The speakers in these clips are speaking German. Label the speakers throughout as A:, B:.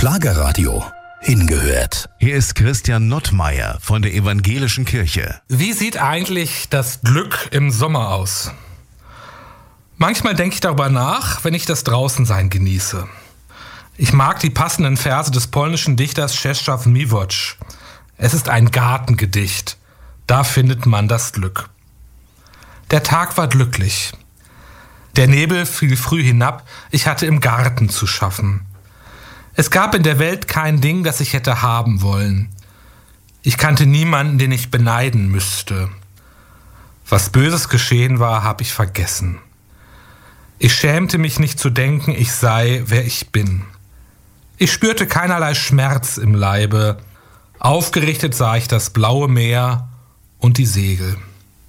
A: Schlagerradio. Hingehört.
B: Hier ist Christian Nottmeier von der Evangelischen Kirche.
C: Wie sieht eigentlich das Glück im Sommer aus? Manchmal denke ich darüber nach, wenn ich das Draußensein genieße. Ich mag die passenden Verse des polnischen Dichters Czesław Miłosz. Es ist ein Gartengedicht. Da findet man das Glück. Der Tag war glücklich. Der Nebel fiel früh hinab. Ich hatte im Garten zu schaffen. Es gab in der Welt kein Ding, das ich hätte haben wollen. Ich kannte niemanden, den ich beneiden müsste. Was Böses geschehen war, habe ich vergessen. Ich schämte mich nicht zu denken, ich sei, wer ich bin. Ich spürte keinerlei Schmerz im Leibe. Aufgerichtet sah ich das blaue Meer und die Segel.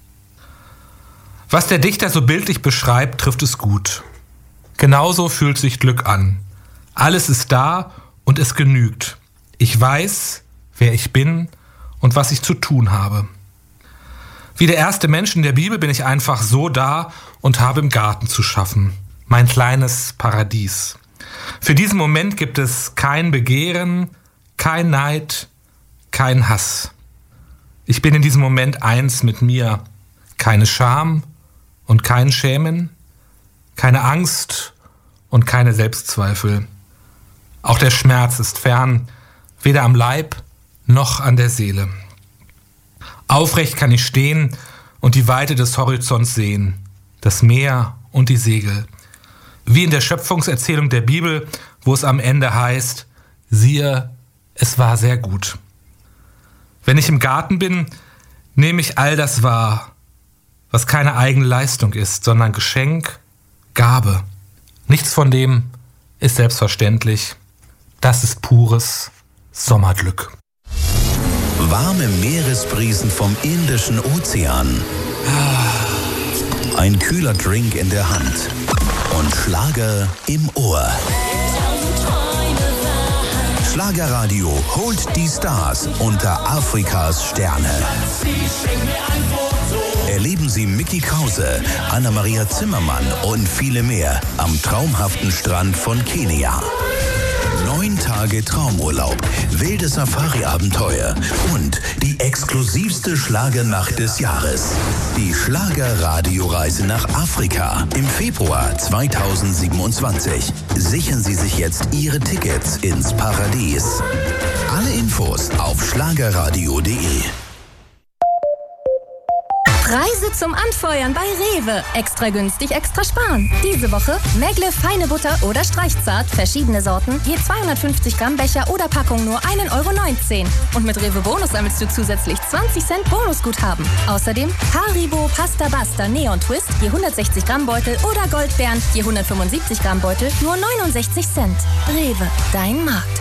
C: Was der Dichter so bildlich beschreibt, trifft es gut. Genauso fühlt sich Glück an. Alles ist da und es genügt. Ich weiß, wer ich bin und was ich zu tun habe. Wie der erste Mensch in der Bibel bin ich einfach so da und habe im Garten zu schaffen. Mein kleines Paradies. Für diesen Moment gibt es kein Begehren, kein Neid, kein Hass. Ich bin in diesem Moment eins mit mir. Keine Scham und kein Schämen, keine Angst und keine Selbstzweifel. Auch der Schmerz ist fern, weder am Leib noch an der Seele. Aufrecht kann ich stehen und die Weite des Horizonts sehen, das Meer und die Segel. Wie in der Schöpfungserzählung der Bibel, wo es am Ende heißt, siehe, es war sehr gut. Wenn ich im Garten bin, nehme ich all das wahr, was keine eigene Leistung ist, sondern Geschenk, Gabe. Nichts von dem ist selbstverständlich. Das ist pures Sommerglück.
A: Warme Meeresbrisen vom Indischen Ozean. Ein kühler Drink in der Hand. Und Schlager im Ohr. Schlagerradio holt die Stars unter Afrikas Sterne. Erleben Sie Mickey Krause, Anna-Maria Zimmermann und viele mehr am traumhaften Strand von Kenia. 9 Tage Traumurlaub, wilde Safari-Abenteuer und die exklusivste Schlagernacht des Jahres. Die Schlagerradioreise nach Afrika im Februar 2027. Sichern Sie sich jetzt Ihre Tickets ins Paradies. Alle Infos auf schlagerradio.de.
D: Preise zum Anfeuern bei Rewe. Extra günstig, extra sparen. Diese Woche Megle feine Butter oder Streichzart, verschiedene Sorten, je 250 Gramm Becher oder Packung nur 1,19 €. Und mit Rewe Bonus sammelst du zusätzlich 20 Cent Bonusguthaben. Außerdem Haribo Pasta Basta Neon Twist, je 160 Gramm Beutel oder Goldbeeren, je 175 Gramm Beutel, nur 69 Cent. Rewe, dein Markt.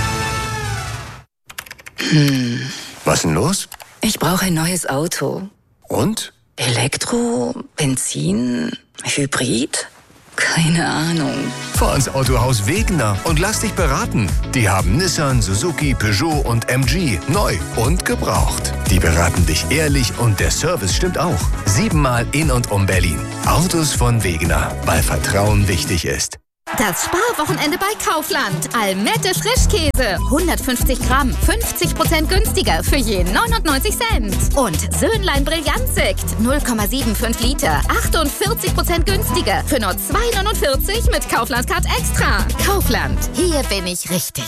E: Was denn los?
F: Ich brauche ein neues Auto.
E: Und?
F: Elektro, Benzin, Hybrid? Keine Ahnung.
E: Fahr ins Autohaus Wegener und lass dich beraten. Die haben Nissan, Suzuki, Peugeot und MG neu und gebraucht. Die beraten dich ehrlich und der Service stimmt auch. 7-mal in und um Berlin. Autos von Wegener, weil Vertrauen wichtig ist.
G: Das Sparwochenende bei Kaufland. Almette Frischkäse. 150 Gramm. 50% günstiger für je 99 Cent. Und Söhnlein Brillantsekt. 0,75 Liter. 48% günstiger für nur 2,49 mit Kaufland Card Extra. Kaufland. Hier bin ich richtig.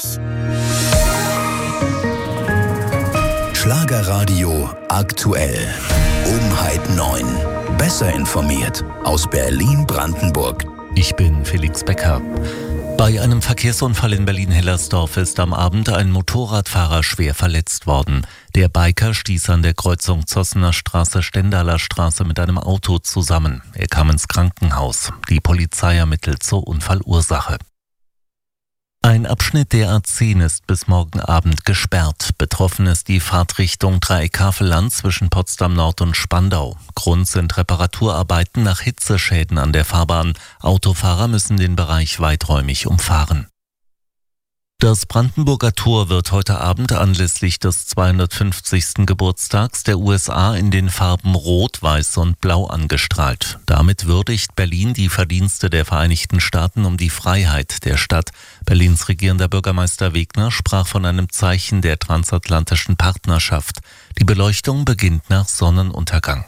A: Schlagerradio aktuell. Um 8:30. Besser informiert aus Berlin-Brandenburg.
H: Ich bin Felix Becker. Bei einem Verkehrsunfall in Berlin-Hellersdorf ist am Abend ein Motorradfahrer schwer verletzt worden. Der Biker stieß an der Kreuzung Zossener Straße-Stendaler Straße mit einem Auto zusammen. Er kam ins Krankenhaus. Die Polizei ermittelt zur Unfallursache. Ein Abschnitt der A10 ist bis morgen Abend gesperrt. Betroffen ist die Fahrtrichtung Dreieck-Havelland zwischen Potsdam Nord und Spandau. Grund sind Reparaturarbeiten nach Hitzeschäden an der Fahrbahn. Autofahrer müssen den Bereich weiträumig umfahren. Das Brandenburger Tor wird heute Abend anlässlich des 250. Geburtstags der USA in den Farben Rot, Weiß und Blau angestrahlt. Damit würdigt Berlin die Verdienste der Vereinigten Staaten um die Freiheit der Stadt. Berlins regierender Bürgermeister Wegner sprach von einem Zeichen der transatlantischen Partnerschaft. Die Beleuchtung beginnt nach Sonnenuntergang.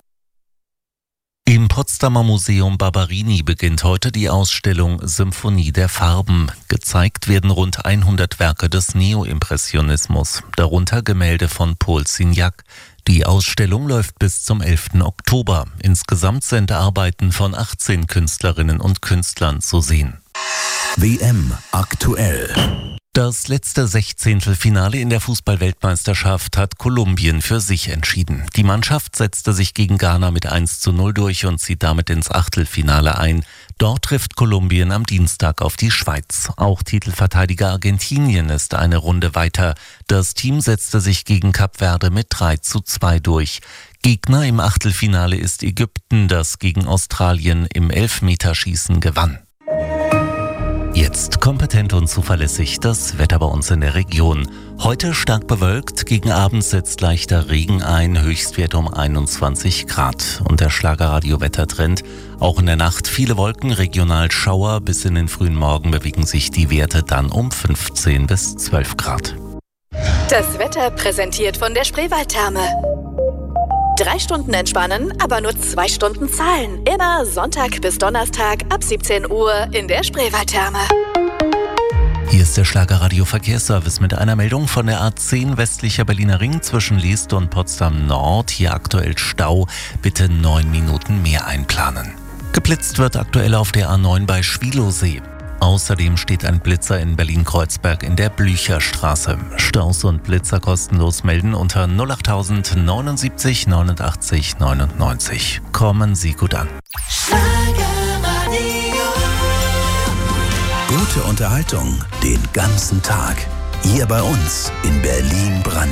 H: Im Potsdamer Museum Barberini beginnt heute die Ausstellung Symphonie der Farben. Gezeigt werden rund 100 Werke des Neoimpressionismus, darunter Gemälde von Paul Signac. Die Ausstellung läuft bis zum 11. Oktober. Insgesamt sind Arbeiten von 18 Künstlerinnen und Künstlern zu sehen.
A: WM aktuell.
H: Das letzte Sechzehntelfinale in der Fußball-Weltmeisterschaft hat Kolumbien für sich entschieden. Die Mannschaft setzte sich gegen Ghana mit 1:0 durch und zieht damit ins Achtelfinale ein. Dort trifft Kolumbien am Dienstag auf die Schweiz. Auch Titelverteidiger Argentinien ist eine Runde weiter. Das Team setzte sich gegen Kap Verde mit 3:2 durch. Gegner im Achtelfinale ist Ägypten, das gegen Australien im Elfmeterschießen gewann. Jetzt kompetent und zuverlässig das Wetter bei uns in der Region. Heute stark bewölkt, gegen Abend setzt leichter Regen ein, Höchstwert um 21 Grad. Und der Schlagerradio-Wettertrend, auch in der Nacht viele Wolken, regional Schauer, bis in den frühen Morgen bewegen sich die Werte dann um 15 bis 12 Grad.
I: Das Wetter präsentiert von der Spreewaldtherme. 3 Stunden entspannen, aber nur 2 Stunden zahlen. Immer Sonntag bis Donnerstag ab 17 Uhr in der Spreewaldtherme.
H: Hier ist der Schlagerradio Verkehrsservice mit einer Meldung von der A10 westlicher Berliner Ring zwischen Liest und Potsdam Nord. Hier aktuell Stau. Bitte 9 Minuten mehr einplanen. Geblitzt wird aktuell auf der A9 bei Schwilowsee. Außerdem steht ein Blitzer in Berlin-Kreuzberg in der Blücherstraße. Staus und Blitzer kostenlos melden unter 08000 79 89 99. Kommen Sie gut an.
A: Gute Unterhaltung den ganzen Tag. Hier bei uns in Berlin-Brandenburg.